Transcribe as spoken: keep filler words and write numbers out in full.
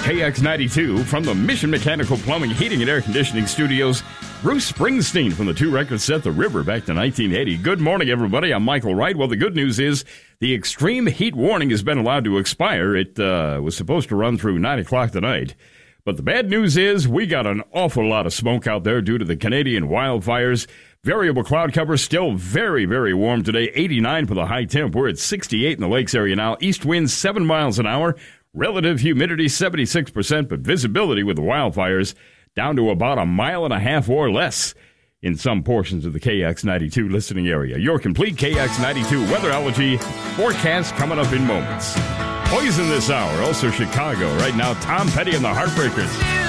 K X ninety-two from the Mission Mechanical Plumbing, Heating, and Air Conditioning Studios. Bruce Springsteen from the two records set The River back to nineteen eighty. Good morning, everybody. I'm Michael Wright. Well, the good news is the extreme heat warning has been allowed to expire. It uh, was supposed to run through nine o'clock tonight. But the bad news is we got an awful lot of smoke out there due to the Canadian wildfires. Variable cloud cover still very, very warm today. eighty-nine for the high temp. We're at sixty-eight in the lakes area now. East winds seven miles an hour. Relative humidity seventy-six percent, but visibility with the wildfires down to about a mile and a half or less in some portions of the K X ninety-two listening area. Your complete K X ninety-two weatherology forecast coming up in moments. Poison this hour, also Chicago. Right now, Tom Petty and the Heartbreakers.